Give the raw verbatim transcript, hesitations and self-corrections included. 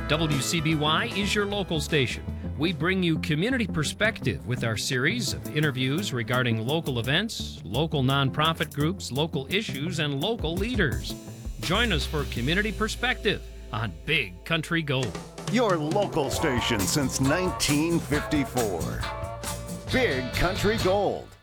W C B Y is your local station. We bring you community perspective with our series of interviews regarding local events, local nonprofit groups, local issues, and local leaders. Join us for Community Perspective on Big Country Gold. Your local station since nineteen fifty-four. Big Country Gold.